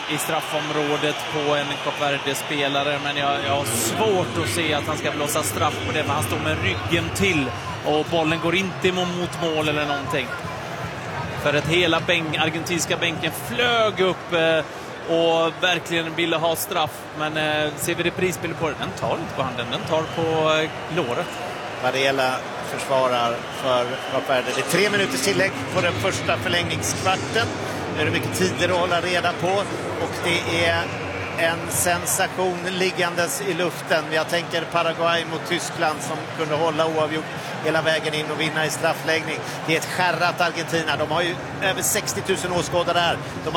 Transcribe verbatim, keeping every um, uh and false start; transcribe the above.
i straffområdet på en Kap Verde-spelare, men jag, jag har svårt att se att han ska blåsa straff på det, för han står med ryggen till och bollen går inte mot mål eller någonting. För att hela bänk, argentinska bänken flög upp eh, och verkligen ville ha straff, men eh, ser vi reprisbilder på det, den tar inte på handen, den tar på eh, låret. Varela försvarar för Kap Verde. Det är tre minuters tillägg på den första förlängningskvarten. Nu är det mycket tider att hålla reda på, och det är en sensation liggandes i luften. Jag tänker Paraguay mot Tyskland som kunde hålla oavgjort hela vägen in och vinna i straffläggning. Det är ett skärrat Argentina. De har ju över sextio tusen åskådare där. De